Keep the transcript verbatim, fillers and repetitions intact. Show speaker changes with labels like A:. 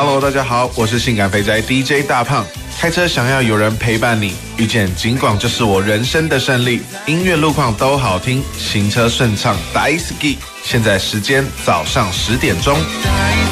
A: Hello， 大家好，我是性感肥宅 D J 大胖。开车想要有人陪伴你，遇见警广就是我人生的胜利。音乐路况都好听，行车顺畅，大好き。现在时间早上十点钟。